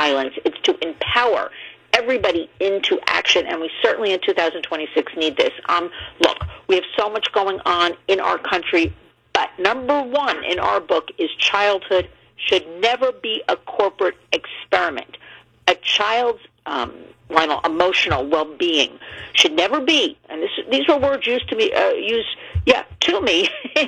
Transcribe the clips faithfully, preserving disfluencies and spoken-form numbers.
silence. It's to empower everybody into action, and we certainly in two thousand twenty-six need this. Um, look, we have so much going on in our country, but number one in our book is childhood should never be a corporate experiment. A child's um, Lionel, emotional well-being should never be, and this, these were words used to me, uh, used, yeah, to me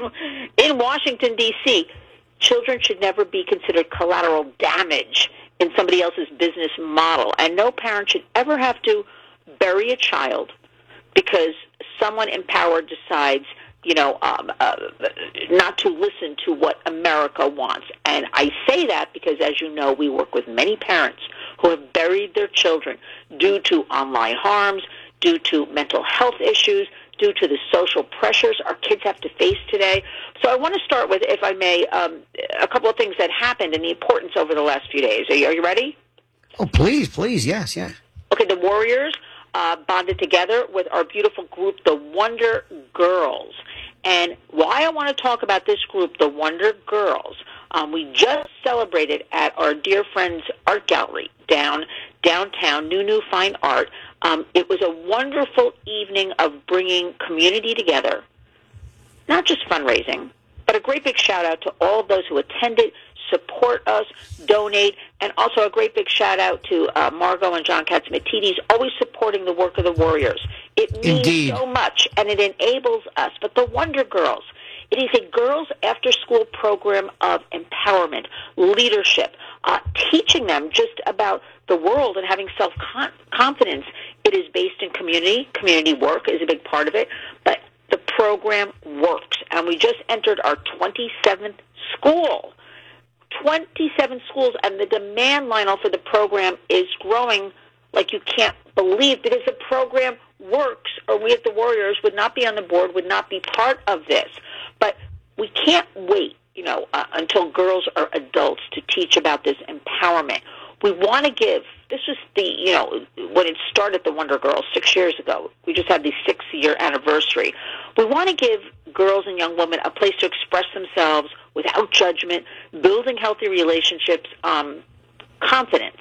in Washington, D C Children should never be considered collateral damage in somebody else's business model, and no parent should ever have to bury a child because someone empowered decides, you know, um, uh, not to listen to what America wants. And I say that because, as you know, we work with many parents who have buried their children due to online harms, due to mental health issues, due to the social pressures our kids have to face today. So I want to start with, if I may, um, a couple of things that happened and the importance over the last few days. Are you, are you ready? Oh, please, please, yes, yeah. Okay, the Warriors uh, bonded together with our beautiful group, the Wonder Girls. And why I want to talk about this group, the Wonder Girls, um, we just celebrated at our dear friend's art gallery down downtown, New New Fine Art. Um, it was a wonderful evening of bringing community together, not just fundraising, but a great big shout-out to all of those who attended, support us, donate, and also a great big shout-out to uh, Margot and John Katsimatidis, always supporting the work of the Warriors. It means Indeed. so much, and it enables us. But the Wonder Girls, it is a girls' after-school program of empowerment, leadership, uh, teaching them just about the world and having self-confidence. It is based in community. Community work is a big part of it, but the program works. And we just entered our twenty-seventh school. twenty-seven schools, and the demand, Lionel, for the program is growing like you can't believe, because the program works, or we at the Warriors would not be on the board, would not be part of this. But we can't wait, you know, uh, until girls are adults to teach about this empowerment. We want to give, this was the, you know, when it started, the Wonder Girls, six years ago. We just had the six-year anniversary. We want to give girls and young women a place to express themselves without judgment, building healthy relationships, um, confidence,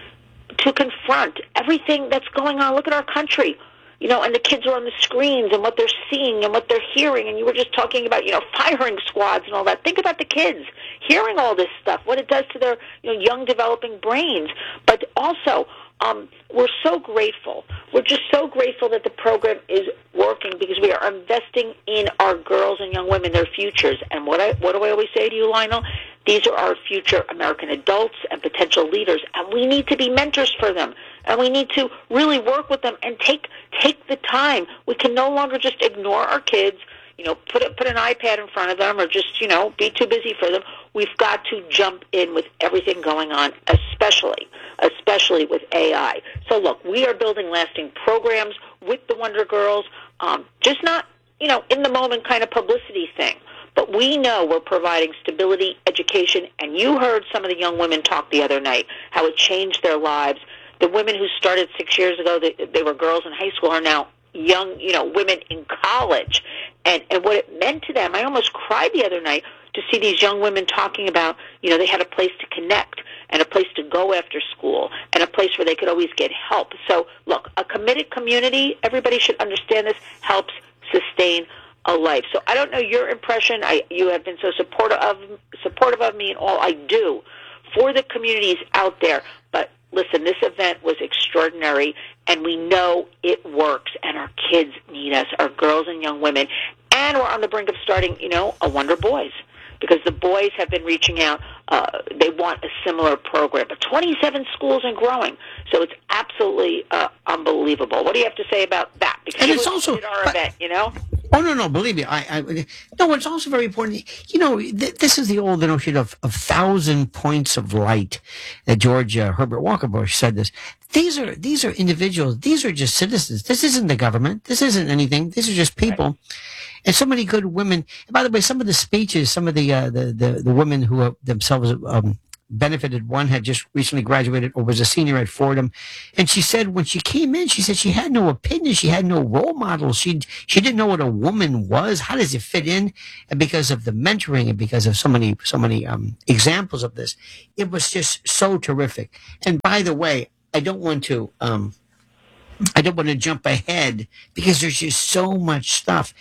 to confront everything that's going on. Look at our country, you know, and the kids are on the screens and what they're seeing and what they're hearing. And you were just talking about, you know, firing squads and all that. Think about the kids hearing all this stuff, what it does to their, you know, young developing brains. But also, um, we're so grateful. We're just so grateful that the program is working because we are investing in our girls and young women, their futures. And what I what do I always say to you, Lionel? These are our future American adults and potential leaders, and we need to be mentors for them, and we need to really work with them and take take the time. We can no longer just ignore our kids, you know, put a, put an iPad in front of them, or just, you know, be too busy for them. We've got to jump in with everything going on, especially especially with A I. So look, we are building lasting programs with the Wonder Girls, um, just not, you know, in the moment kind of publicity thing. But we know we're providing stability, education, and you heard some of the young women talk the other night, how it changed their lives. The women who started six years ago, they, they were girls in high school, are now young, you know, women in college. And, and what it meant to them, I almost cried the other night to see these young women talking about, you know, they had a place to connect and a place to go after school and a place where they could always get help. So, look, a committed community, everybody should understand this, helps sustain a life. So I don't know your impression. I, you have been so supportive of, supportive of me in all I do for the communities out there. But listen, this event was extraordinary, and we know it works, and our kids need us, our girls and young women. And we're on the brink of starting, you know, a Wonder Boys, because the boys have been reaching out. Uh, they want a similar program. But twenty-seven schools and growing. So it's absolutely uh, unbelievable. What do you have to say about that? Because and you it's also our but, event, you know? Oh, no, no, believe me. I, I, no, it's also very important. You know, th- this is the old notion of, of thousand points of light. Uh, George uh, Herbert Walker Bush said this. These are, these are individuals. These are just citizens. This isn't the government. This isn't anything. These are just people. Right. And so many good women. And by the way, some of the speeches, some of the, uh, the, the, the women who are themselves, um, benefited. One had just recently graduated or was a senior at Fordham. And she said when she came in, she said she had no opinion. She had no role models. She, she didn't know what a woman was. How does it fit in? And because of the mentoring and because of so many, so many um, examples of this, it was just so terrific. And by the way, I don't want to, um, I don't want to jump ahead because there's just so much stuff.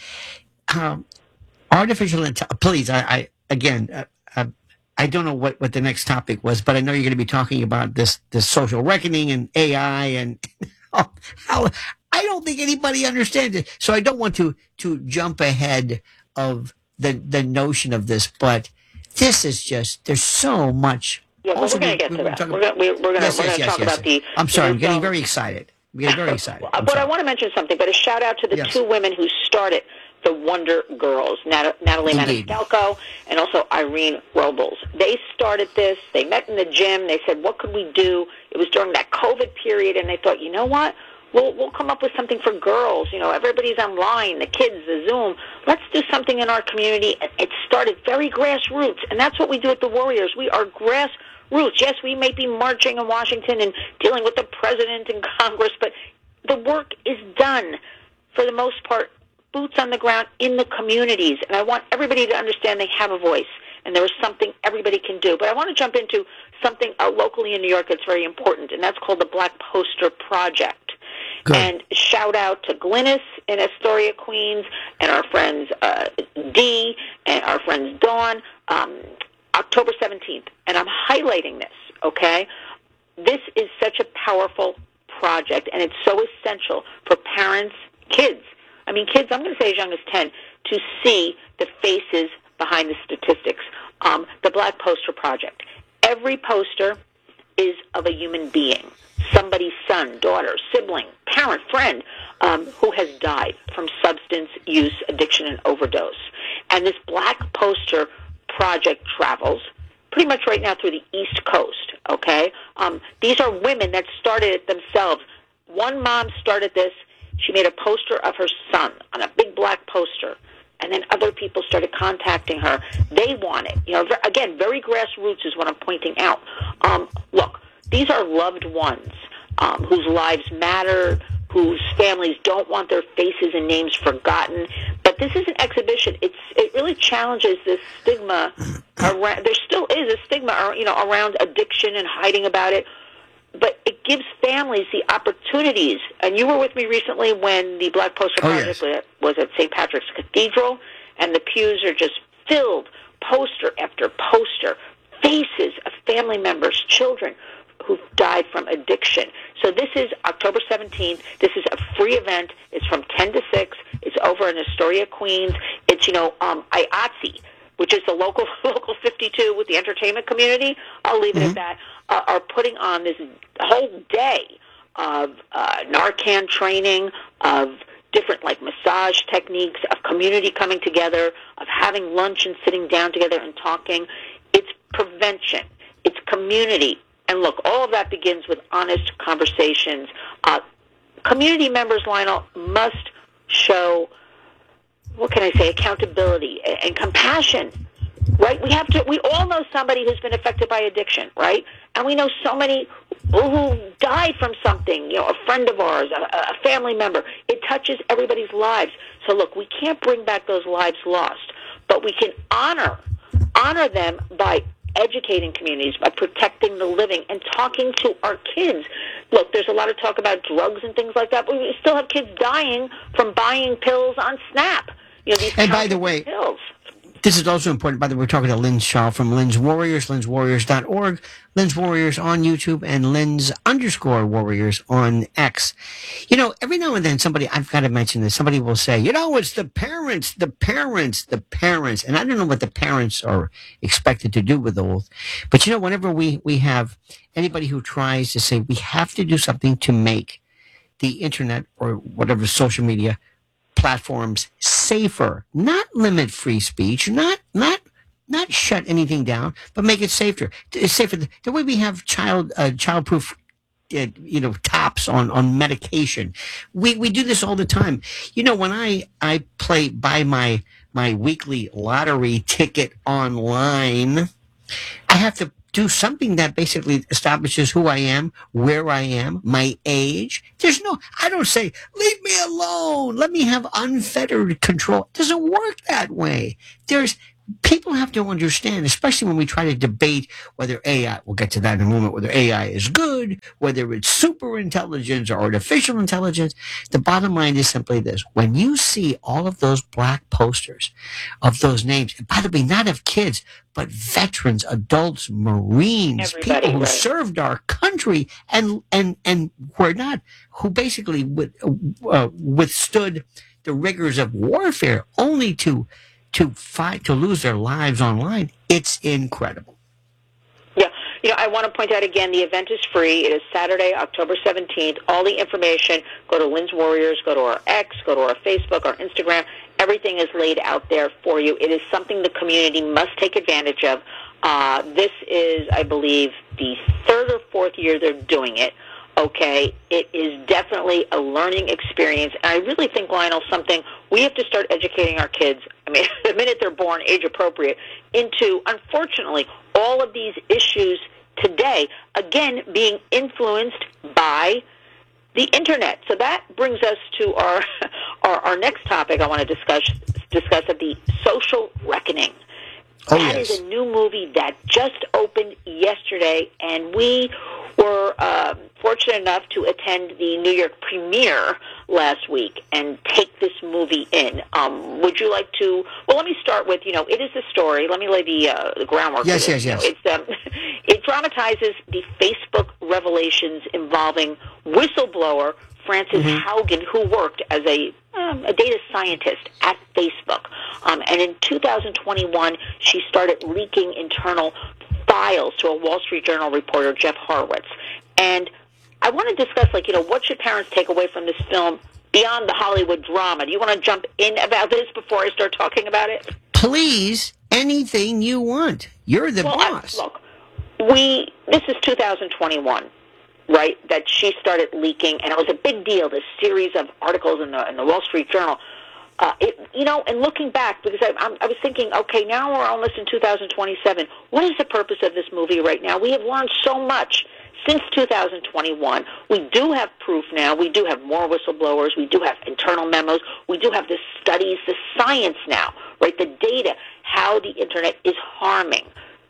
Um, artificial intelligence, please, I, I again, uh, uh, I don't know what, what the next topic was, but I know you're going to be talking about this, this social reckoning and A I and how, how I don't think anybody understands it. So I don't want to, to jump ahead of the, the notion of this, but this is just, there's so much. Yeah, but also, we're going to get we, to we that. talking, We're going we're, we're going yes, yes, yes, to yes, talk yes, about yes. the. I'm sorry, I'm the, getting um, very excited. I'm getting very excited. I'm but sorry. I want to mention something, but a shout out to the Yes. two women who started the Wonder Girls, Nat- Natalie Indeed. Maniscalco and also Irene Robles. They started this. They met in the gym. They said, what could we do? It was during that COVID period, and they thought, you know what? We'll, we'll come up with something for girls. You know, everybody's online, the kids, the Zoom. Let's do something in our community. It started very grassroots, and that's what we do at the Warriors. We are grassroots. Yes, we may be marching in Washington and dealing with the president and Congress, but the work is done, for the most part, boots on the ground in the communities. And I want everybody to understand they have a voice, and there is something everybody can do. But I want to jump into something uh, locally in New York that's very important, and that's called the Black Poster Project. Good. And shout out to Glynis in Astoria, Queens, and our friends uh, Dee and our friends Dawn, um, October seventeenth. And I'm highlighting this, okay? This is such a powerful project, and it's so essential for parents, kids. I mean, kids, I'm going to say as young as ten, to see the faces behind the statistics. Um, the Black Poster Project. Every poster is of a human being, somebody's son, daughter, sibling, parent, friend, um, who has died from substance use, addiction, and overdose. And this Black Poster Project travels pretty much right now through the East Coast, okay? Um, these are women that started it themselves. One mom started this. She made a poster of her son on a big black poster, and then other people started contacting her. They want it. You know, again, very grassroots is what I'm pointing out. Um, look, these are loved ones um, whose lives matter, whose families don't want their faces and names forgotten. But this is an exhibition. It's it really challenges this stigma around. There still is a stigma, you know, around addiction and hiding about it. But it gives families the opportunities. And you were with me recently when the Black Poster Project oh, yes. was at Saint Patrick's Cathedral, and the pews are just filled, poster after poster, faces of family members, children who've died from addiction. So this is October seventeenth. This is a free event. It's from ten to six. It's over in Astoria, Queens. It's, you know, um, I A T S E, which is the local local fifty-two with the entertainment community. I'll leave it mm-hmm. at that. Uh, are putting on this whole day of uh, Narcan training, of different like massage techniques, of community coming together, of having lunch and sitting down together and talking. It's prevention. It's community. And look, all of that begins with honest conversations. Uh, community members, Lionel, must show, what can I say, accountability and, and compassion. Right? We have to. We all know somebody who's been affected by addiction, right? And we know so many who died from something. You know, a friend of ours, a, a family member. It touches everybody's lives. So look, we can't bring back those lives lost, but we can honor honor them by educating communities, by protecting the living, and talking to our kids. Look, there's a lot of talk about drugs and things like that, but we still have kids dying from buying pills on Snap. You know, these and by the way, pills. This is also important. By the way, we're talking to Lynn Shaw from Lynn's Warriors, lynn's warriors dot org, Lynn's Warriors on YouTube, and Lynn's underscore Warriors on X. You know, every now and then somebody, I've got to mention this, somebody will say, you know, it's the parents, the parents, the parents. And I don't know what the parents are expected to do with those. But, you know, whenever we, we have anybody who tries to say we have to do something to make the internet or whatever social media platforms safer, not limit free speech, not not not shut anything down, but make it safer. It's safer. The way we have child uh, childproof, uh, you know, tops on on medication. We we do this all the time. You know, when I I play buy my my weekly lottery ticket online, I have to do something that basically establishes who I am, where I am, my age. There's no, I don't say, leave me alone. Let me have unfettered control. It doesn't work that way. There's, people have to understand, especially when we try to debate whether A I, we'll get to that in a moment, whether A I is good, whether it's super intelligence or artificial intelligence. The bottom line is simply this. When you see all of those black posters of those names, and by the way, not of kids, but veterans, adults, Marines, Everybody, people who right. served our country and, and, and were not, who basically with, uh, withstood the rigors of warfare only to to fight, to lose their lives online. It's incredible. Yeah. You know, I want to point out again, the event is free. It is Saturday, October seventeenth. All the information, go to Lynn's Warriors, go to our X, go to our Facebook, our Instagram. Everything is laid out there for you. It is something the community must take advantage of. Uh, this is, I believe, the third or fourth year they're doing it. Okay, it is definitely a learning experience. And I really think, Lionel, something we have to start educating our kids, I mean, the minute they're born, age appropriate, into, unfortunately, all of these issues today, again, being influenced by the Internet. So that brings us to our our, our next topic I want to discuss, discuss at the social reckoning. Oh, that yes. is a new movie that just opened yesterday, and we were uh, fortunate enough to attend the New York premiere last week and take this movie in. Um, would you like to? Well, let me start with, you know, it is a story. Let me lay the, uh, the groundwork. Yes, for yes, this. yes. You know, it's, um, it dramatizes the Facebook revelations involving whistleblower Frances Mm-hmm. Haugen, who worked as a um, a data scientist at Facebook. Um, and in two thousand twenty-one, she started leaking internal files to a Wall Street Journal reporter, Jeff Horowitz. And I want to discuss, like, you know, what should parents take away from this film beyond the Hollywood drama? Do you want to jump in about this before I start talking about it? Please, anything you want. You're the well, boss. I, look, we, this is two thousand twenty-one. Right, that she started leaking, and it was a big deal, this series of articles in the, in the Wall Street Journal. Uh, it, you know, and looking back, because I, I'm, I was thinking, okay, now we're almost in two thousand twenty-seven. What is the purpose of this movie right now? We have learned so much since two thousand twenty-one. We do have proof now. We do have more whistleblowers. We do have internal memos. We do have the studies, the science now, right, the data, how the Internet is harming.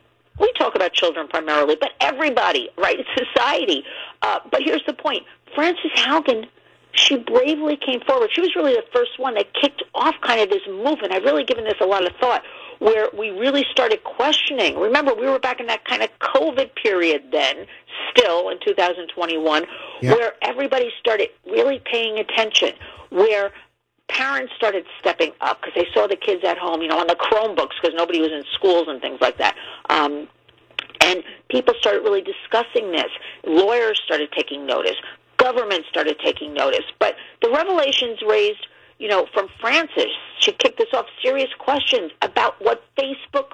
We talk about children primarily, but everybody, right? It's society. Uh, but here's the point. Frances Haugen, she bravely came forward. She was really the first one that kicked off kind of this movement. I've really given this a lot of thought, where we really started questioning. Remember, we were back in that kind of COVID period then, still in two thousand twenty-one, Yep. where everybody started really paying attention, where parents started stepping up because they saw the kids at home, you know, on the Chromebooks because nobody was in schools and things like that. Um, and people started really discussing this. Lawyers started taking notice. Government started taking notice. But the revelations raised, you know, from Frances, she kicked us off serious questions about what Facebook,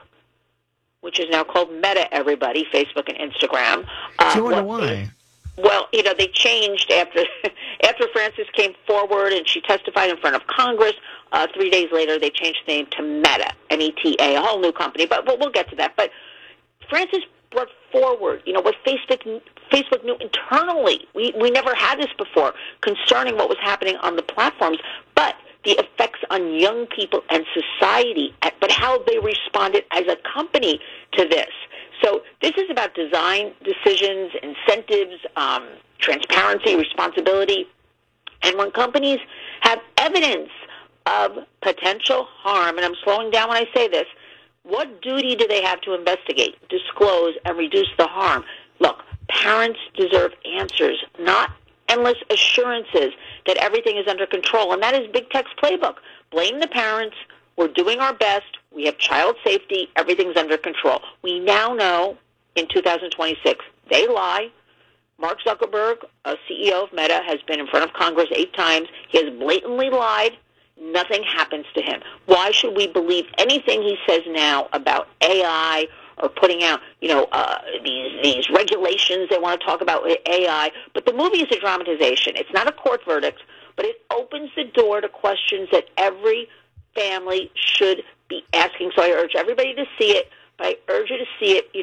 which is now called Meta, everybody, Facebook and Instagram. Uh, Do you wonder what- why? Well, you know, they changed after after Frances came forward and she testified in front of Congress. Uh, three days later, they changed the name to Meta, M E T A, a whole new company. But we'll, we'll get to that. But Frances brought forward, you know, what Facebook Facebook knew internally. We we never had this before concerning what was happening on the platforms, but the effects on young people and society, but how they responded as a company to this. So this is about design, decisions, incentives, um, transparency, responsibility. And when companies have evidence of potential harm, and I'm slowing down when I say this, what duty do they have to investigate, disclose, and reduce the harm? Look, parents deserve answers, not endless assurances that everything is under control. And that is Big Tech's playbook. Blame the parents. We're doing our best. We have child safety. Everything's under control. We now know in two thousand twenty-six, they lie. Mark Zuckerberg, a C E O of Meta, has been in front of Congress eight times. He has blatantly lied. Nothing happens to him. Why should we believe anything he says now about A I or putting out, you know, uh, these these regulations they want to talk about with A I? But the movie is a dramatization. It's not a court verdict, but it opens the door to questions that every family should be asking. So I urge everybody to see it, but I urge you to see it, you know,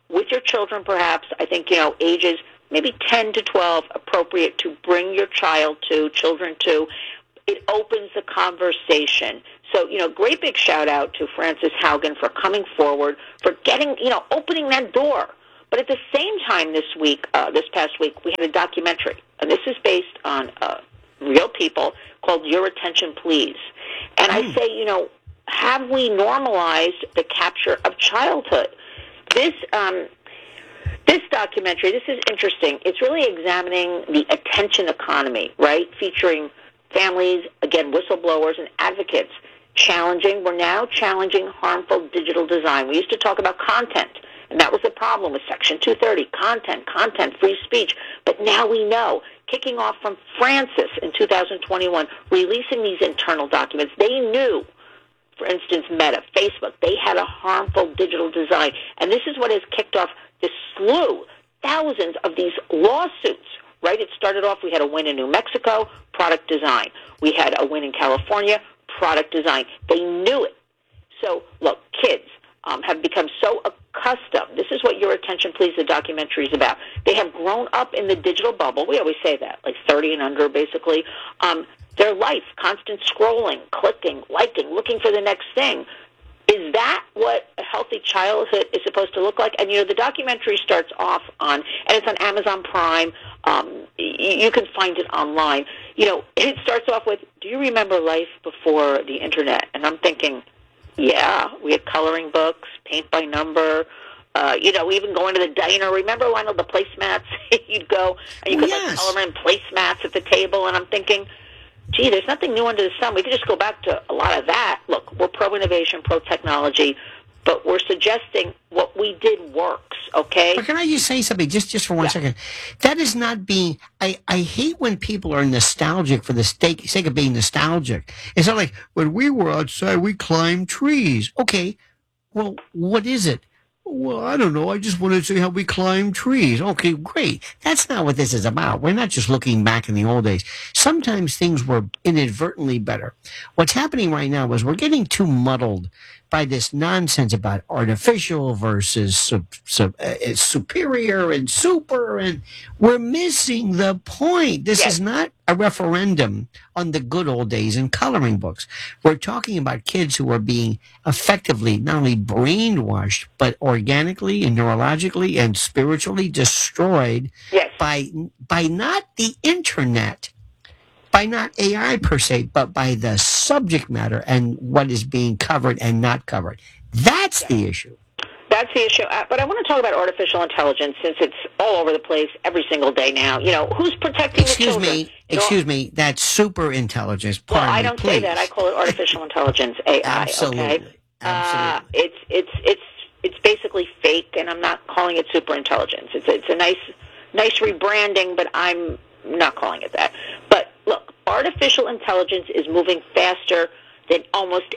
with your children, perhaps. I think, you know, ages maybe ten to twelve, appropriate to bring your child to, children to. It opens the conversation. So, you know, great big shout out to Frances Haugen for coming forward, for getting, you know, opening that door. But at the same time this week, uh, this past week, we had a documentary, and this is based on uh, real people, called Your Attention Please. And I say, you know, have we normalized the capture of childhood? This um, this documentary, this is interesting. It's really examining the attention economy, right, featuring families, again, whistleblowers and advocates, challenging, we're now challenging harmful digital design. We used to talk about content, and that was the problem with Section two thirty, content, content, free speech. But now we know, kicking off from Francis in two thousand twenty-one, releasing these internal documents, they knew, for instance, Meta, Facebook, they had a harmful digital design. And this is what has kicked off this slew, thousands of these lawsuits. Right? It started off, we had a win in New Mexico, product design. We had a win in California, product design. They knew it. So, look, kids um, have become so accustomed. This is what Your Attention Please, the documentary is about. They have grown up in the digital bubble. We always say that, like thirty and under, basically. Um, their life, constant scrolling, clicking, liking, looking for the next thing. Is that what a healthy childhood is supposed to look like? And, you know, the documentary starts off on, and it's on Amazon Prime. Um, you can find it online. You know, it starts off with, do you remember life before the Internet? And I'm thinking, yeah, we had coloring books, paint by number. Uh, you know, even going to the diner. Remember, Lionel, the placemats? You'd go, and you could Yes. like color in placemats at the table. And I'm thinking, gee, there's nothing new under the sun. We could just go back to a lot of that. Look, we're pro-innovation, pro-technology, but we're suggesting what we did works, okay? But can I just say something, just, just for one Yeah. second? That is not being, I, I hate when people are nostalgic for the sake, sake of being nostalgic. It's not like, when we were outside, we climbed trees. Okay, well, what is it? Well, I don't know. I just wanted to see how we climb trees. Okay, great. That's not what this is about. We're not just looking back in the old days. Sometimes things were inadvertently better. What's happening right now is we're getting too muddled by this nonsense about artificial versus sub, sub, uh, superior and super, and we're missing the point. This Yes. is not a referendum on the good old days in coloring books. We're talking about kids who are being effectively not only brainwashed, but organically and neurologically and spiritually destroyed Yes. by by not the internet, by not A I per se, but by the subject matter and what is being covered and not covered. That's the issue. That's the issue. Uh, but I want to talk about artificial intelligence since it's all over the place every single day now. You know, who's protecting Excuse the children? me, You know, excuse me, that's super intelligence. Well, Pardon I me, don't please. say that. I call it artificial intelligence, A I. Absolutely. Okay. Uh, Absolutely. it's it's it's it's basically fake, and I'm not calling it super intelligence. It's it's a nice nice rebranding, but I'm not calling it that. But look, artificial intelligence is moving faster than almost,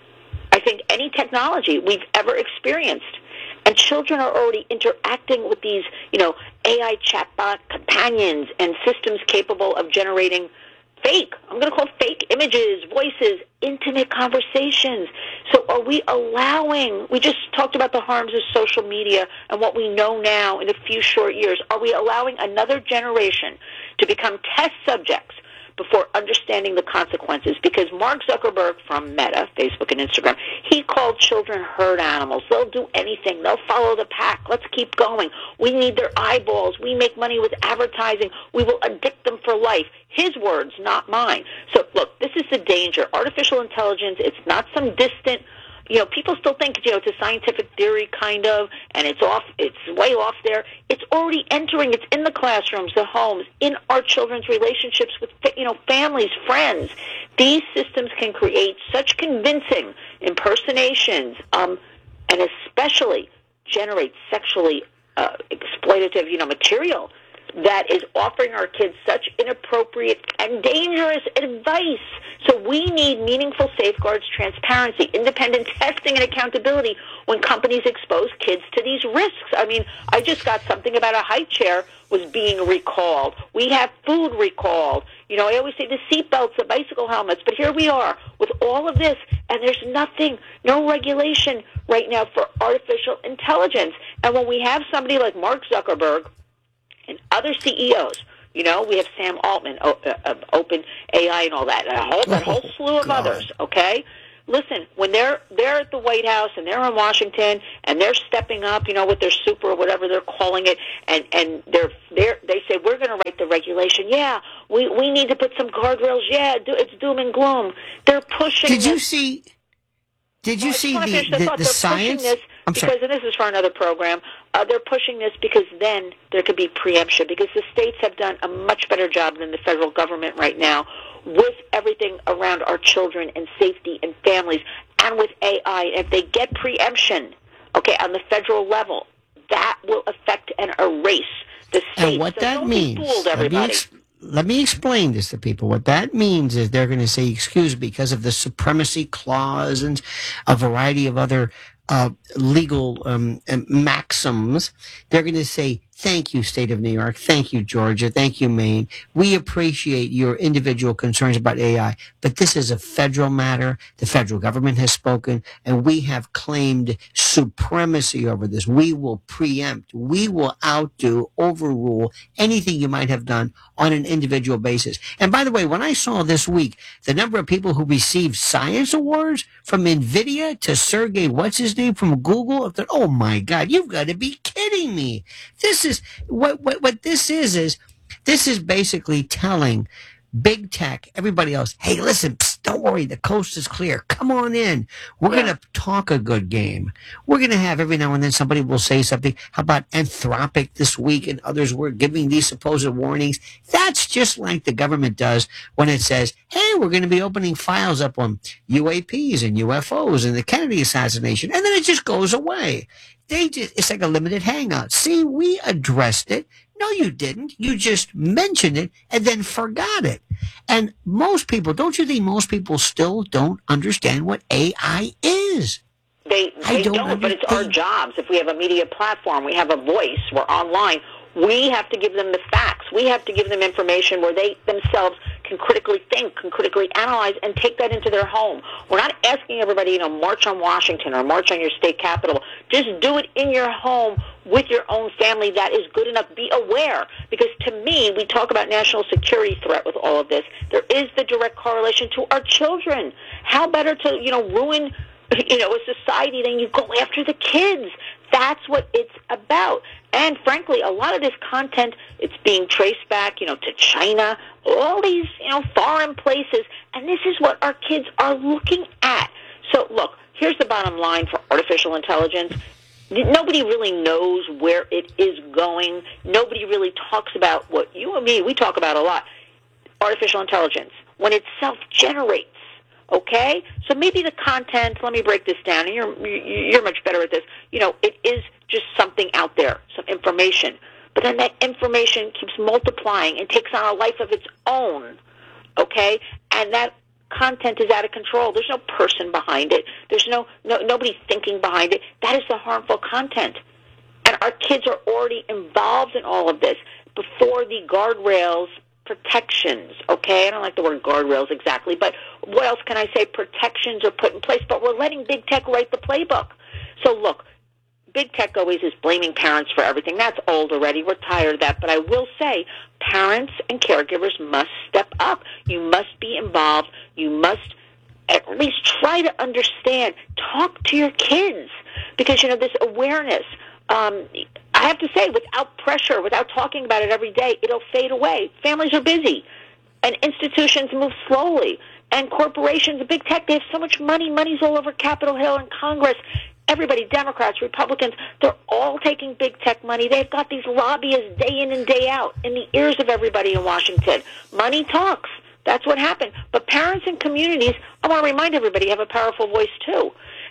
I think, any technology we've ever experienced. And children are already interacting with these, you know, A I chatbot companions and systems capable of generating fake, I'm going to call it fake images, voices, intimate conversations. So are we allowing, we just talked about the harms of social media and what we know now in a few short years. Are we allowing another generation to become test subjects before understanding the consequences? Because Mark Zuckerberg from Meta, Facebook and Instagram, he called children herd animals. They'll do anything. They'll follow the pack. Let's keep going. We need their eyeballs. We make money with advertising. We will addict them for life. His words, not mine. So, look, this is the danger. Artificial intelligence, it's not some distant, you know, people still think, you know, it's a scientific theory kind of, and it's off, it's way off there. It's already entering, it's in the classrooms, the homes, in our children's relationships with, you know, families, friends. These systems can create such convincing impersonations, um, and especially generate sexually uh, exploitative, you know, material. that is offering our kids such inappropriate and dangerous advice. So we need meaningful safeguards, transparency, independent testing, and accountability when companies expose kids to these risks. I mean, I just got something about a high chair was being recalled. We have food recalled. You know, I always say the seat belts, the bicycle helmets, but here we are with all of this, and there's nothing, no regulation right now for artificial intelligence. And when we have somebody like Mark Zuckerberg and other C E Os, you know, we have Sam Altman of Open A I and all that, and a whole, that whole slew of God. others, okay? Listen, when they're they're at the White House and they're in Washington and they're stepping up, you know, with their super or whatever they're calling it, and and they're they they say we're going to write the regulation. Yeah, we we need to put some guardrails. Yeah, do, it's doom and gloom. They're pushing. Did this. you see? Did you Well, see the, the, the, the, thought. the they're science? Pushing this I'm because, sorry. and this is for another program, uh, they're pushing this because then there could be preemption, because the states have done a much better job than the federal government right now with everything around our children and safety and families, and with A I. If they get preemption, okay, on the federal level, that will affect and erase the states. And what So that don't means, be fooled, let me, everybody. ex- let me explain this to people. What that means is they're going to say, excuse me, because of the supremacy clause and a variety of other uh, legal um, maxims, they're going to say, thank you, State of New York. Thank you, Georgia. Thank you, Maine. We appreciate your individual concerns about A I, but this is a federal matter. The federal government has spoken, and we have claimed supremacy over this. We will preempt. We will outdo, overrule anything you might have done on an individual basis. And by the way, when I saw this week the number of people who received science awards from NVIDIA to Sergey, what's his name, from Google, I thought, oh my God, you've got to be kidding me. This is what, what, what this is, is this is basically telling big tech, everybody else, hey, listen, psst, don't worry, the coast is clear. Come on in. We're Yeah. going to talk a good game. We're going to have every now and then somebody will say something. How about Anthropic this week, and others were giving these supposed warnings? That's just like the government does when it says, hey, we're going to be opening files up on U A Ps and U F Os and the Kennedy assassination, and then it just goes away. They just, it's like a limited hangout. See, we addressed it. No, you didn't. You just mentioned it and then forgot it. And most people, don't you think most people still don't understand what A I is? They I they don't don't, but it's our understand. jobs. If we have a media platform, we have a voice, we're online, we have to give them the facts. We have to give them information where they themselves can critically think, can critically analyze, and take that into their home. We're not asking everybody, you know, march on Washington or march on your state capitol. Just do it in your home with your own family. That is good enough. Be aware, because to me, we talk about national security threat with all of this. There is the direct correlation to our children. How better to, you know, ruin, you know, a society than you go after the kids. That's what it's about. And frankly, a lot of this content, it's being traced back, you know, to China, all these, you know, foreign places. And this is what our kids are looking at. So look, here's the bottom line for artificial intelligence. Nobody really knows where it is going. Nobody really talks about what you and me, we talk about a lot. Artificial intelligence, when it self-generates. Okay, so maybe the content. Let me break this down, and you're you're much better at this. You know, it is just something out there, some information, but then that information keeps multiplying and takes on a life of its own. Okay, and that content is out of control. There's no person behind it. There's no no nobody thinking behind it. That is the harmful content, and our kids are already involved in all of this before the guardrails. Protections, okay? I don't like the word guardrails exactly, but what else can I say? Protections are put in place, but we're letting big tech write the playbook. So look, big tech always is blaming parents for everything. That's old already. We're tired of that. But I will say parents and caregivers must step up. You must be involved. You must at least try to understand. Talk to your kids, because, you know, this awareness, um, I have to say, without pressure, without talking about it every day, it'll fade away. Families are busy, and institutions move slowly, and corporations, big tech, they have so much money. Money's all over Capitol Hill and Congress. Everybody, Democrats, Republicans, they're all taking big tech money. They've got these lobbyists day in and day out in the ears of everybody in Washington. Money talks. That's what happened. But parents and communities, I want to remind everybody, have a powerful voice too.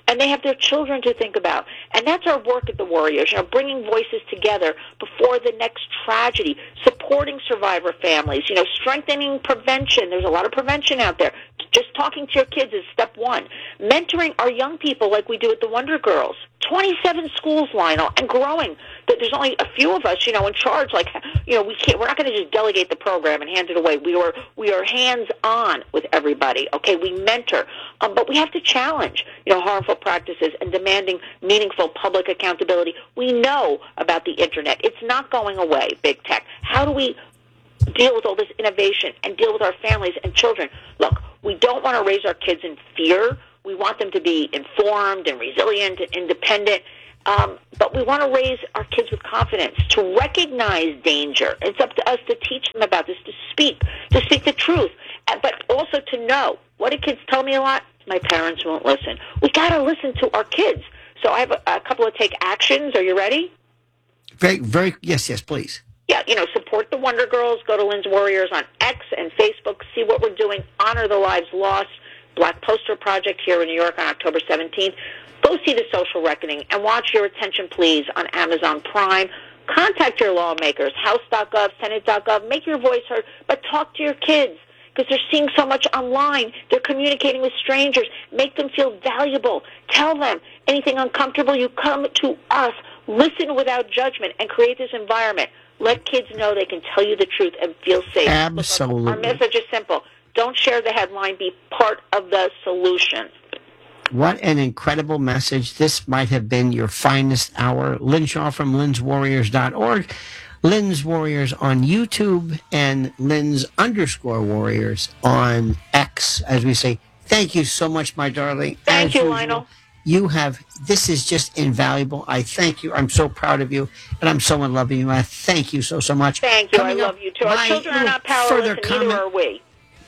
and they have their children to think about. And that's our work at the Warriors, you know, bringing voices together before the next tragedy, supporting survivor families, you know, strengthening prevention. There's a lot of prevention out there. Just talking to your kids is step one. Mentoring our young people like we do at the Wonder Girls. twenty-seven schools, Lionel, and growing. There's only a few of us, you know, in charge. Like, you know, we can't. We're not going to just delegate the program and hand it away. We are we are hands on with everybody. Okay, we mentor, um, but we have to challenge, you know, harmful practices and demanding meaningful public accountability. We know about the internet. It's not going away. Big tech. How do we deal with all this innovation and deal with our families and children? Look, we don't want to raise our kids in fear. We want them to be informed and resilient and independent. Um, but we want to raise our kids with confidence, to recognize danger. It's up to us to teach them about this, to speak, to speak the truth, uh, but also to know. What do kids tell me a lot? My parents won't listen. We got to listen to our kids. So I have a, a couple of take actions. Are you ready? Very, very, yes, yes, please. Yeah, you know, support the Wonder Girls. Go to Lynn's Warriors on X and Facebook. See what we're doing. Honor the lives lost. Black Poster Project here in New York on October seventeenth. Go see The Social Reckoning and watch Your Attention Please on Amazon Prime. Contact your lawmakers, house dot gov, senate dot gov. Make your voice heard, but talk to your kids because they're seeing so much online. They're communicating with strangers. Make them feel valuable. Tell them anything uncomfortable, you come to us. Listen without judgment and create this environment. Let kids know they can tell you the truth and feel safe. Absolutely. Our message is simple. Don't share the headline. Be part of the solution. What an incredible message. This might have been your finest hour. Lynn Shaw from Lynn's Warriors dot org. Lynn's Warriors on YouTube and Lynn's underscore Warriors on X, as we say. Thank you so much, my darling. Thank As you, usual, Lionel. You have, this is just invaluable. I thank you. I'm so proud of you, and I'm so in love with you. I thank you so, so much. Thank you. Coming I up, love you, too. Our my children are little not powerless, further and comment. neither are we.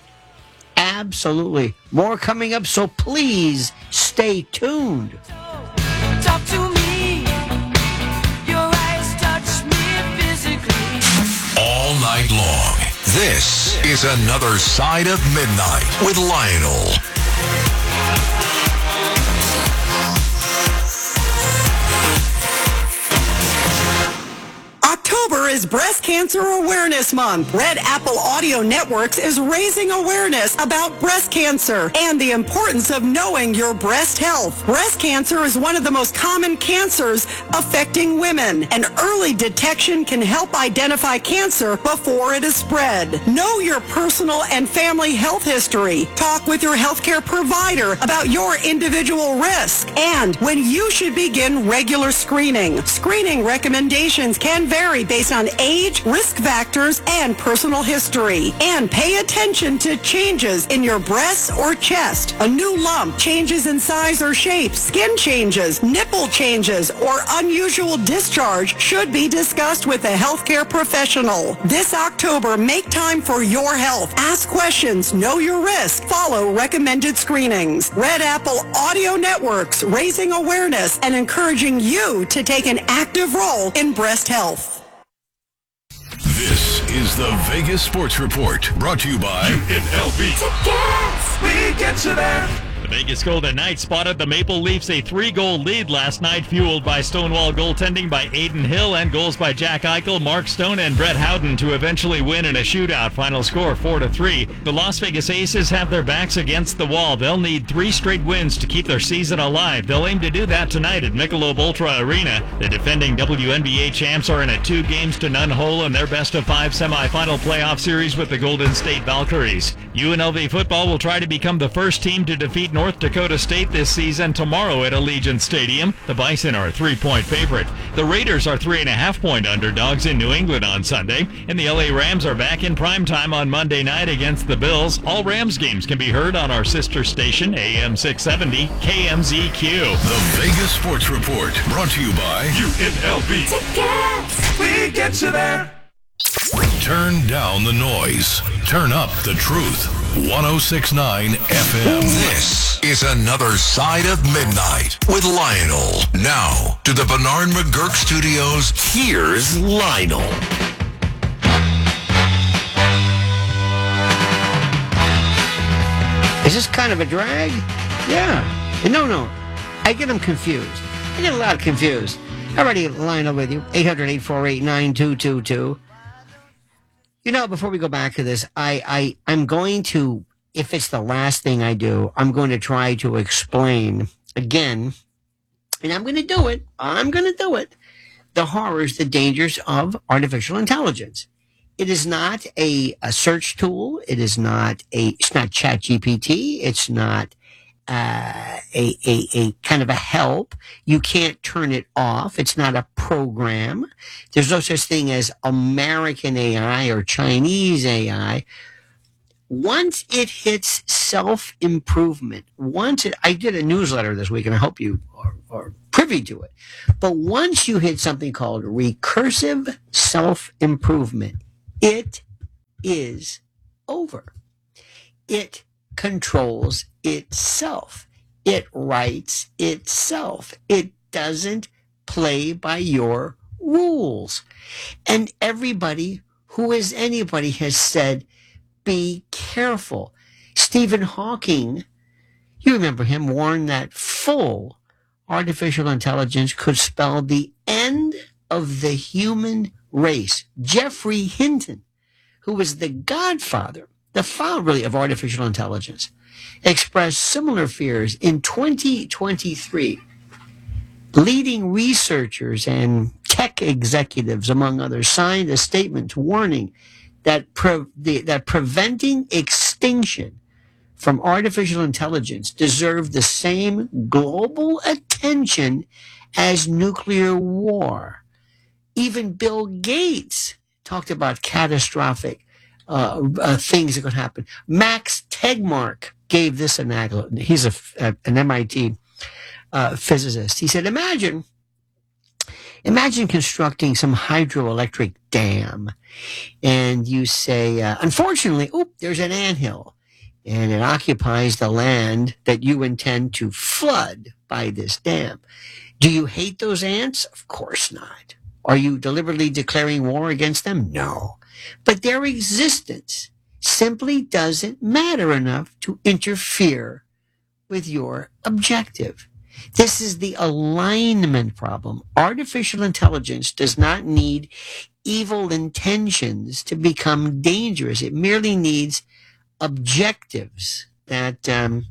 Absolutely. More coming up, so please stay tuned. Talk to me. Your eyes touch me physically. All night long. This is Another Side of Midnight with Lionel. October is Breast Cancer Awareness Month. Red Apple Audio Networks is raising awareness about breast cancer and the importance of knowing your breast health. Breast cancer is one of the most common cancers affecting women, and early detection can help identify cancer before it is spread. Know your personal and family health history. Talk with your healthcare provider about your individual risk and when you should begin regular screening. Screening recommendations can vary based on age, risk factors, and personal history. And pay attention to changes in your breasts or chest, a new lump, changes in size or shape, skin changes, nipple changes, or unusual discharge should be discussed with a healthcare professional. This October, make time for your health. Ask questions, know your risk, follow recommended screenings. Red Apple Audio Networks, raising awareness and encouraging you to take an active role in breast health. This is the Vegas Sports Report, brought to you by U N L V. Tickets. We get you there. The Vegas Golden Knights spotted the Maple Leafs a three-goal lead last night, fueled by Stonewall goaltending by Aiden Hill and goals by Jack Eichel, Mark Stone, and Brett Howden to eventually win in a shootout. Final score four to three. The Las Vegas Aces have their backs against the wall. They'll need three straight wins to keep their season alive. They'll aim to do that tonight at Michelob Ultra Arena. The defending W N B A champs are in a two games to none hole in their best of five semifinal playoff series with the Golden State Valkyries. U N L V football will try to become the first team to defeat North Dakota State this season tomorrow at Allegiant Stadium. The Bison are a three-point favorite. The Raiders are three and a half point underdogs in New England on Sunday, and the L A Rams are back in primetime on Monday night against the Bills. All Rams games can be heard on our sister station, A M six seventy K M Z Q. The Vegas Sports Report, brought to you by U N L V. Tickets. We get you there. Turn down the noise. Turn up the truth. one oh six point nine F M. This is Another Side of Midnight with Lionel. Now, to the Bernard McGurk Studios, here's Lionel. Is this kind of a drag? Yeah. No, no. I get them confused. I get a lot confused. Already line up with you. eight hundred, eight four eight, nine two two two. You know, before we go back to this, I, I, I'm going to, if it's the last thing I do, I'm going to try to explain again, and I'm going to do it. I'm going to do it. The horrors, the dangers of artificial intelligence. It is not a, a search tool. It is not a, it's not ChatGPT. It's not uh, a, a, a kind of a help. You can't turn it off. It's not a program. There's no such thing as American A I or Chinese A I. Once it hits self-improvement, once it, I did a newsletter this week, and I hope you are, are privy to it. But once you hit something called recursive self-improvement, it is over. It controls itself. It writes itself. It doesn't play by your rules. And everybody who is anybody has said, be careful. Stephen Hawking, you remember him, warned that full artificial intelligence could spell the end of the human race. Geoffrey Hinton, who was the godfather, the father really of artificial intelligence, expressed similar fears in twenty twenty-three. Leading researchers and tech executives, among others, signed a statement warning that pre- the, that preventing extinction from artificial intelligence deserved the same global attention as nuclear war. Even Bill Gates talked about catastrophic uh, uh, things that could happen. Max Tegmark gave this analogy. He's a, a, an M I T uh, physicist. He said, imagine, imagine constructing some hydroelectric dam, and you say, uh, unfortunately, oop, there's an anthill, and it occupies the land that you intend to flood by this dam. Do you hate those ants? Of course not. Are you deliberately declaring war against them? No. But their existence simply doesn't matter enough to interfere with your objective. This is the alignment problem. Artificial intelligence does not need evil intentions to become dangerous. It merely needs objectives that, um,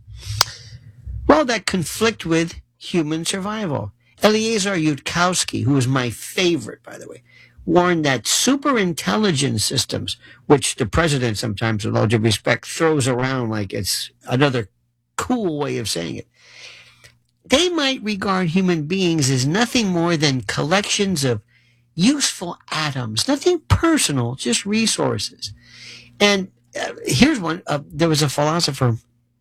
well, that conflict with human survival. Eliezer Yudkowsky, who is my favorite, by the way, warned that superintelligence systems, which the president sometimes, with all due respect, throws around like it's another cool way of saying it, they might regard human beings as nothing more than collections of useful atoms, nothing personal, just resources. And uh, here's one. Uh, there was a philosopher,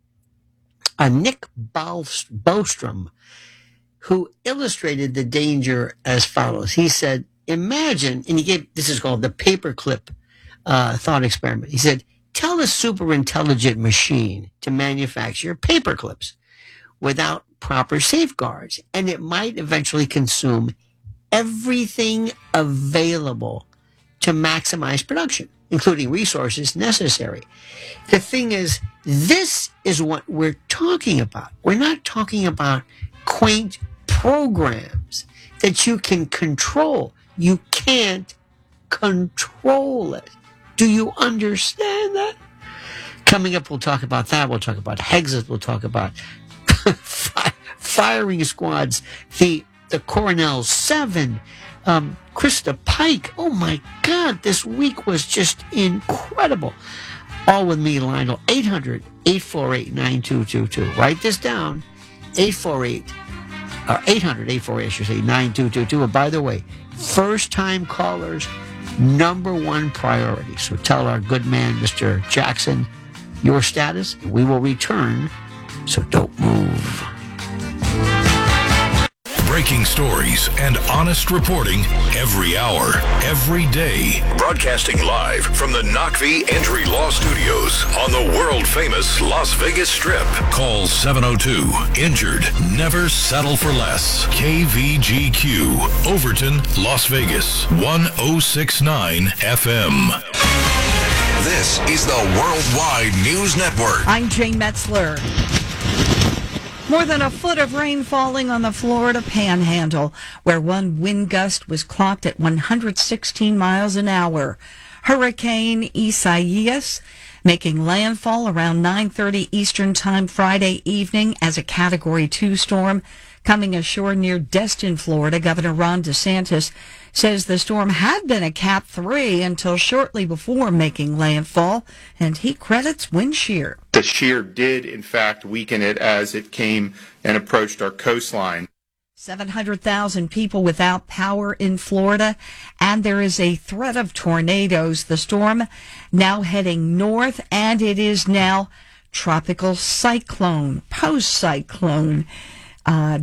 uh, Nick Bostrom, who illustrated the danger as follows. He said, imagine, and he gave, this is called the paperclip uh, thought experiment. He said, tell a super intelligent machine to manufacture paperclips without proper safeguards, and it might eventually consume everything available to maximize production, including resources necessary. The thing is, this is what we're talking about. We're not talking about quaint programs that you can control. You can't control it. Do you understand that? Coming up, we'll talk about that. We'll talk about Hexes. We'll talk about firing squads, the the Cornell Seven, um, Krista Pike. Oh my God, this week was just incredible. All with me, Lionel. eight hundred, eight four eight, nine two two two. Write this down. eight four eight, or eight hundred, eight four eight, I should say, nine two two two. And by the way, first-time callers, number one priority. So tell our good man, Mister Jackson, your status, and we will return. So don't move. Breaking stories and honest reporting every hour, every day. Broadcasting live from the Knockvee Entry Law Studios on the world-famous Las Vegas Strip. Call seven oh two, injured, never settle for less. K V G Q, Overton, Las Vegas, one oh six nine F M. This is the Worldwide News Network. I'm Jane Metzler. More than a foot of rain falling on the Florida Panhandle, where one wind gust was clocked at one hundred sixteen miles an hour. Hurricane Isaias making landfall around nine thirty Eastern Time Friday evening as a Category two storm coming ashore near Destin, Florida. Governor Ron DeSantis says the storm had been a Cat three until shortly before making landfall, and he credits wind shear. The shear did, in fact, weaken it as it came and approached our coastline. seven hundred thousand people without power in Florida, and there is a threat of tornadoes. The storm now heading north, and it is now tropical cyclone, post-cyclone uh,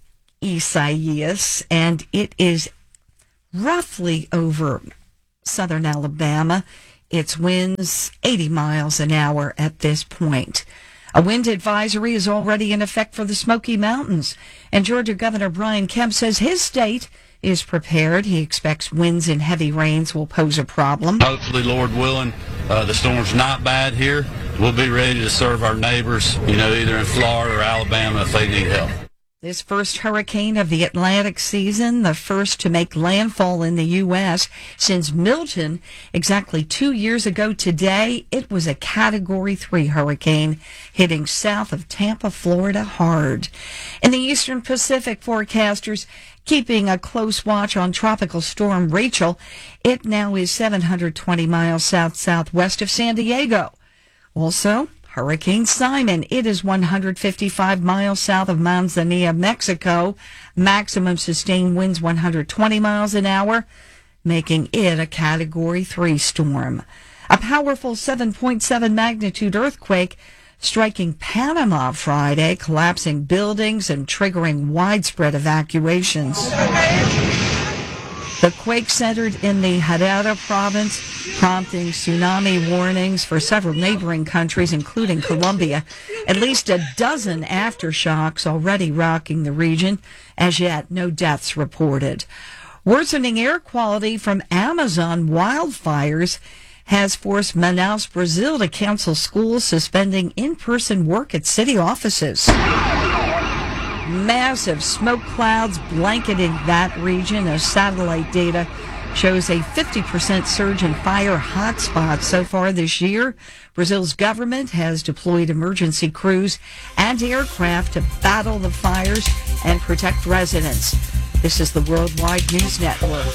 Isaias, and it is roughly over southern Alabama. Its winds eighty miles an hour at this point. A wind advisory is already in effect for the Smoky Mountains, and Georgia Governor Brian Kemp says his state is prepared. He expects winds and heavy rains will pose a problem. Hopefully, Lord willing, uh, the storm's not bad here. We'll be ready to serve our neighbors, you know, either in Florida or Alabama if they need help. This first hurricane of the Atlantic season, the first to make landfall in the U S since Milton exactly two years ago today. It was a Category three hurricane hitting south of Tampa, Florida hard. In the Eastern Pacific, forecasters keeping a close watch on Tropical Storm Rachel. It now is seven hundred twenty miles south-southwest of San Diego. Also, Hurricane Simon, it is one hundred fifty-five miles south of Manzanilla, Mexico. Maximum sustained winds one hundred twenty miles an hour, making it a Category three storm. A powerful seven point seven magnitude earthquake striking Panama Friday, collapsing buildings and triggering widespread evacuations. The quake centered in the Herrera province, prompting tsunami warnings for several neighboring countries, including Colombia. At least a dozen aftershocks already rocking the region. As yet, no deaths reported. Worsening air quality from Amazon wildfires has forced Manaus, Brazil, to cancel schools, suspending in-person work at city offices. Massive smoke clouds blanketing that region as satellite data shows a fifty percent surge in fire hotspots so far this year. Brazil's government has deployed emergency crews and aircraft to battle the fires and protect residents. This is the Worldwide News Network.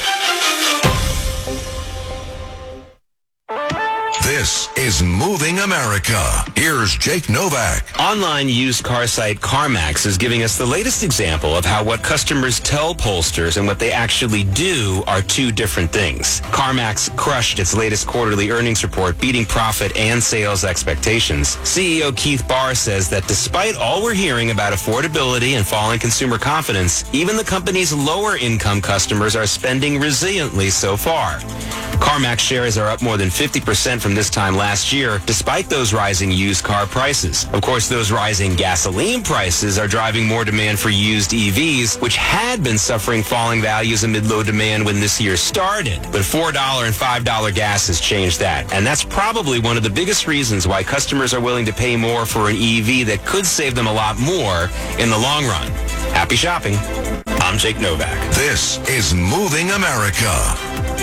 This is Moving America. Here's Jake Novak. Online used car site CarMax is giving us the latest example of how what customers tell pollsters and what they actually do are two different things. CarMax crushed its latest quarterly earnings report, beating profit and sales expectations. C E O Keith Barr says that despite all we're hearing about affordability and falling consumer confidence, even the company's lower income customers are spending resiliently so far. CarMax shares are up more than fifty percent from this time last year, despite those rising used car prices. Of course, those rising gasoline prices are driving more demand for used E Vs, which had been suffering falling values amid low demand when this year started. But four dollars and five dollars gas has changed that, and that's probably one of the biggest reasons why customers are willing to pay more for an E V that could save them a lot more in the long run. Happy shopping. I'm Jake Novak. This is Moving America.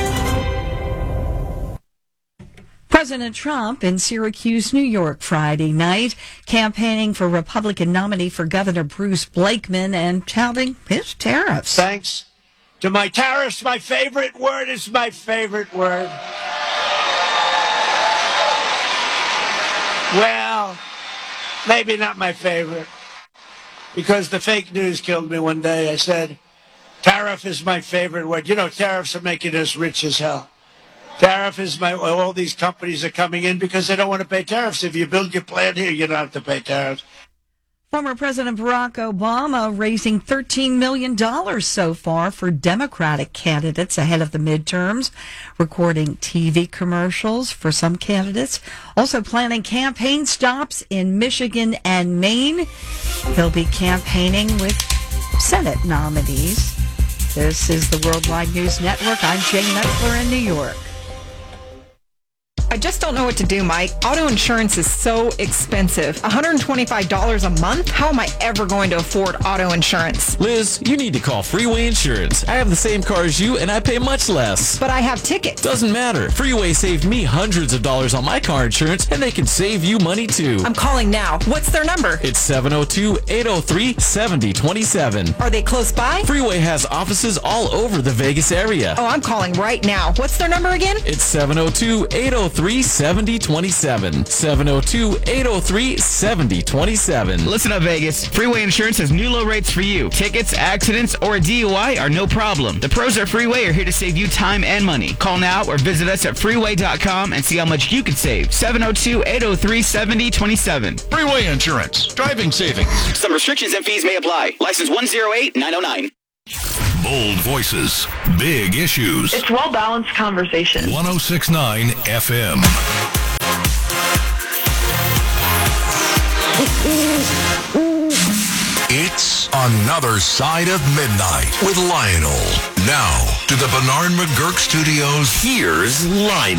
President Trump in Syracuse, New York, Friday night, campaigning for Republican nominee for Governor Bruce Blakeman and touting his tariffs. Thanks to my tariffs, my favorite word is my favorite word. Well, maybe not my favorite, because the fake news killed me one day. I said, tariff is my favorite word. You know, tariffs are making us rich as hell. Tariff is my, all these companies are coming in because they don't want to pay tariffs. If you build your plant here, you don't have to pay tariffs. Former President Barack Obama raising thirteen million dollars so far for Democratic candidates ahead of the midterms, recording T V commercials for some candidates, also planning campaign stops in Michigan and Maine. He'll be campaigning with Senate nominees. This is the Worldwide News Network. I'm Jane Metzler in New York. I just don't know what to do, Mike. Auto insurance is so expensive. one hundred twenty-five dollars a month? How am I ever going to afford auto insurance? Liz, you need to call Freeway Insurance. I have the same car as you, and I pay much less. But I have tickets. Doesn't matter. Freeway saved me hundreds of dollars on my car insurance, and they can save you money too. I'm calling now. What's their number? It's seven oh two, eight oh three, seven oh two seven. Are they close by? Freeway has offices all over the Vegas area. Oh, I'm calling right now. What's their number again? It's seven oh two, eight oh three, seven oh two seven. seven oh two, eight oh three, seven oh two seven. Listen up, Vegas. Freeway Insurance has new low rates for you. Tickets, accidents, or a D U I are no problem. The pros at Freeway are here to save you time and money. Call now or visit us at freeway dot com and see how much you could save. seven oh two, eight oh three, seven oh two seven. Freeway Insurance. Driving savings. Some restrictions and fees may apply. License one oh eight nine oh nine. Bold voices. Big issues. It's well-balanced conversation. ten sixty-nine F M. It's Another Side of Midnight with Lionel. Now, to the Bernard McGurk Studios, here's Lionel.